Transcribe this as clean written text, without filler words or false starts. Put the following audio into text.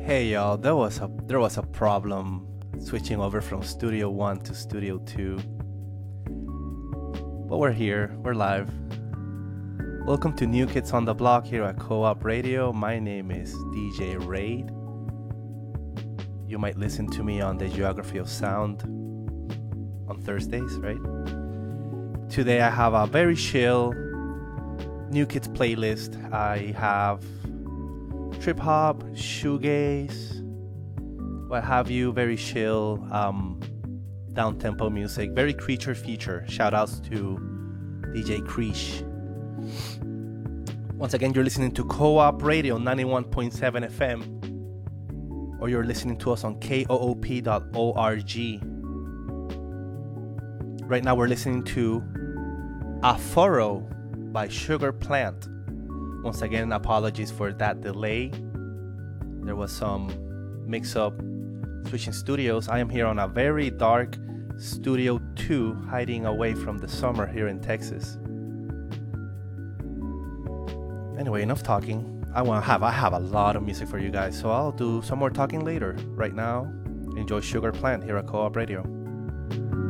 Hey y'all, there was a problem switching over from Studio 1 to Studio 2. But we're here, we're live. Welcome to New Kids on the Block here at Co-op Radio. My name is DJ Raid. You might listen to me on the Geography of Sound on Thursdays, right? Today I have a very chill New Kids playlist. I have trip hop, shoegaze, what have you, very chill, down-tempo music, very creature feature. Shout outs to DJ Creesh. Once again, you're listening to Co-op Radio 91.7 FM, or you're listening to us on koop.org. Right now we're listening to Aforo by Sugar Plant. Once again, apologies for that delay. There was some mix-up switching studios. I am here on a very dark Studio 2, hiding away from the summer here in Texas. Anyway, enough talking. I have a lot of music for you guys, so I'll do some more talking later. Right now, enjoy Sugar Plant here at Co-op Radio.